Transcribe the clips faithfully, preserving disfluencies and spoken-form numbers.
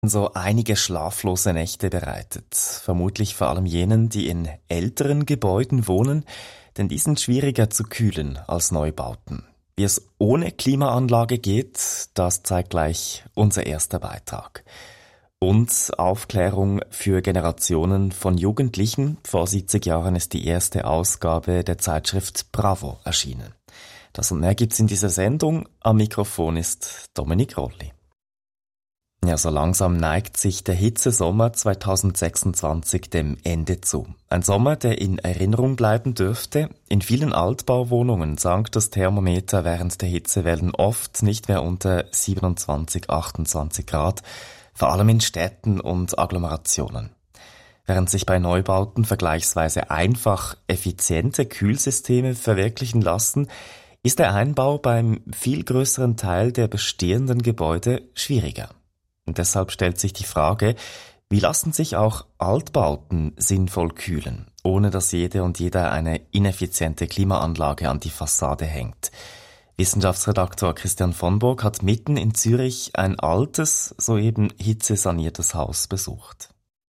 so einige schlaflose Nächte bereitet. Vermutlich vor allem jenen, die in älteren Gebäuden wohnen, denn die sind schwieriger zu kühlen als Neubauten. Wie es ohne Klimaanlage geht, das zeigt gleich unser erster Beitrag. Und Aufklärung für Generationen von Jugendlichen. Vor siebzig Jahren ist die erste Ausgabe der Zeitschrift Bravo erschienen. Das und mehr gibt's in dieser Sendung. Am Mikrofon ist Dominik Rolli. Ja, so langsam neigt sich der Hitzesommer zweitausendsechsundzwanzig dem Ende zu. Ein Sommer, der in Erinnerung bleiben dürfte. In vielen Altbauwohnungen sank das Thermometer während der Hitzewellen oft nicht mehr unter siebenundzwanzig, achtundzwanzig Grad, vor allem in Städten und Agglomerationen. Während sich bei Neubauten vergleichsweise einfach effiziente Kühlsysteme verwirklichen lassen, ist der Einbau beim viel größeren Teil der bestehenden Gebäude schwieriger. Und deshalb stellt sich die Frage, wie lassen sich auch Altbauten sinnvoll kühlen, ohne dass jede und jeder eine ineffiziente Klimaanlage an die Fassade hängt. Wissenschaftsredaktor Christian von Burg hat mitten in Zürich ein altes, soeben hitzesaniertes Haus besucht.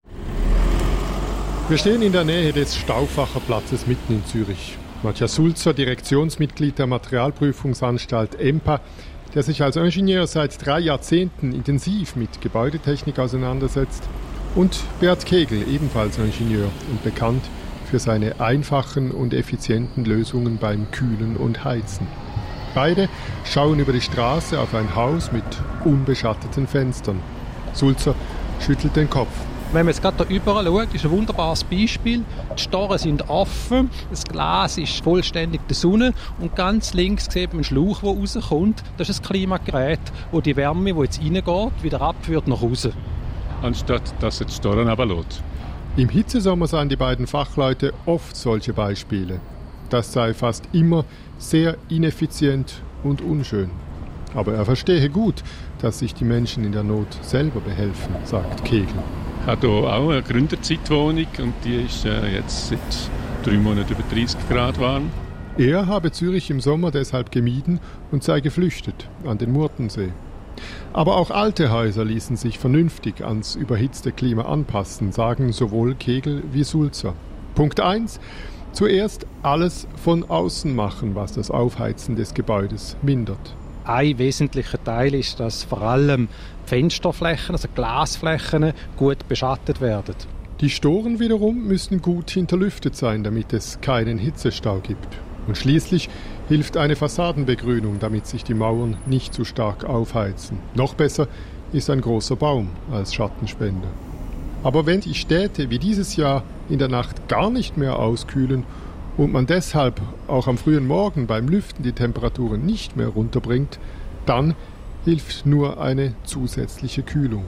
Wir stehen in der Nähe des Stauffacher Platzes mitten in Zürich. Matthias Sulzer, Direktionsmitglied der Materialprüfungsanstalt E M P A, der sich als Ingenieur seit drei Jahrzehnten intensiv mit Gebäudetechnik auseinandersetzt, und Bert Kegel, ebenfalls Ingenieur und bekannt für seine einfachen und effizienten Lösungen beim Kühlen und Heizen. Beide schauen über die Straße auf ein Haus mit unbeschatteten Fenstern. Sulzer schüttelt den Kopf. Wenn man jetzt gerade hier überall schaut, ist ein wunderbares Beispiel. Die Storen sind offen, das Glas ist vollständig der Sonne und ganz links sieht man einen Schlauch, der rauskommt. Das ist ein Klimagerät, wo die Wärme, die jetzt reingeht, wieder abführt nach außen. Anstatt dass es die Storen runterlässt. Im Hitzesommer sahen die beiden Fachleute oft solche Beispiele. Das sei fast immer sehr ineffizient und unschön. Aber er verstehe gut, dass sich die Menschen in der Not selber behelfen, sagt Kegel. Ich habe hier auch eine Gründerzeitwohnung und die ist äh, jetzt seit drei Monaten über dreißig Grad warm. Er habe Zürich im Sommer deshalb gemieden und sei geflüchtet an den Murtensee. Aber auch alte Häuser ließen sich vernünftig ans überhitzte Klima anpassen, sagen sowohl Kegel wie Sulzer. Punkt eins. Zuerst alles von außen machen, was das Aufheizen des Gebäudes mindert. Ein wesentlicher Teil ist, dass vor allem Fensterflächen, also Glasflächen, gut beschattet werden. Die Storen wiederum müssen gut hinterlüftet sein, damit es keinen Hitzestau gibt. Und schließlich hilft eine Fassadenbegrünung, damit sich die Mauern nicht zu stark aufheizen. Noch besser ist ein großer Baum als Schattenspender. Aber wenn die Städte wie dieses Jahr in der Nacht gar nicht mehr auskühlen und man deshalb auch am frühen Morgen beim Lüften die Temperaturen nicht mehr runterbringt, dann hilft nur eine zusätzliche Kühlung.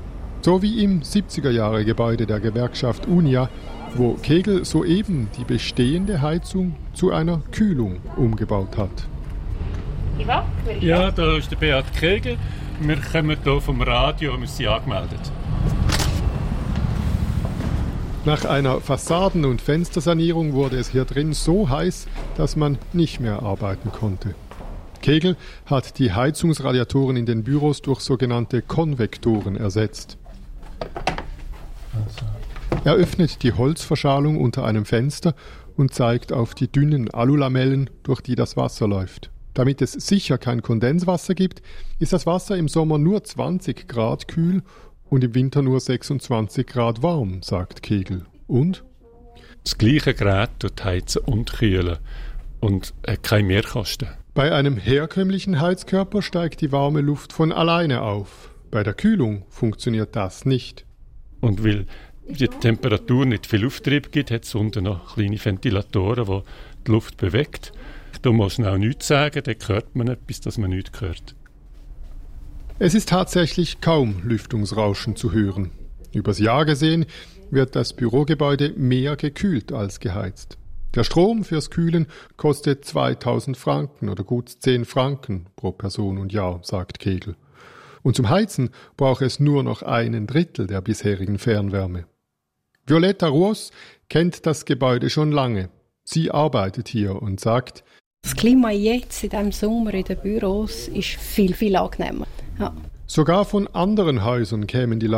So wie im siebziger-Jahre-Gebäude der Gewerkschaft Unia, wo Kegel soeben die bestehende Heizung zu einer Kühlung umgebaut hat. Ja, da ist der Beat Kegel. Wir kommen hier vom Radio, wir sind angemeldet. Nach einer Fassaden- und Fenstersanierung wurde es hier drin so heiß, dass man nicht mehr arbeiten konnte. Kegel hat die Heizungsradiatoren in den Büros durch sogenannte Konvektoren ersetzt. Er öffnet die Holzverschalung unter einem Fenster und zeigt auf die dünnen Alulamellen, durch die das Wasser läuft. Damit es sicher kein Kondenswasser gibt, ist das Wasser im Sommer nur zwanzig Grad kühl und im Winter nur sechsundzwanzig Grad warm, sagt Kegel. Und? Das gleiche Gerät tut heizen und kühlen und hat keine Mehrkosten. Bei einem herkömmlichen Heizkörper steigt die warme Luft von alleine auf. Bei der Kühlung funktioniert das nicht. Und weil die Temperatur nicht viel Auftrieb gibt, hat es unten noch kleine Ventilatoren, die die Luft bewegt. Da muss man auch nichts sagen, da hört man etwas, das man nichts hört. Es ist tatsächlich kaum Lüftungsrauschen zu hören. Übers Jahr gesehen wird das Bürogebäude mehr gekühlt als geheizt. Der Strom fürs Kühlen kostet zweitausend Franken oder gut zehn Franken pro Person und Jahr, sagt Kegel. Und zum Heizen braucht es nur noch einen Drittel der bisherigen Fernwärme. Violetta Ruos kennt das Gebäude schon lange. Sie arbeitet hier und sagt, das Klima jetzt in diesem Sommer in den Büros ist viel, viel angenehmer. Ja. Sogar von anderen Häusern kämen die